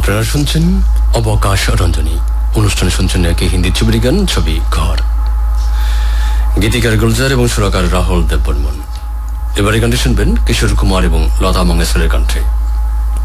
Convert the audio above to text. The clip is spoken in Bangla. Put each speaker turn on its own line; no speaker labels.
আপনারা শুনছেন অবকাশ রঞ্জনী। অনুষ্ঠানে শুনছেন একটি হিন্দি ছবির গান, ছবি ঘর। গীতিকার গুলজার এবং সুরকার রাহুল দেববর্মন। এবারে গানটি শুনবেন কিশোর কুমার এবং লতা মঙ্গেশকরের কণ্ঠে।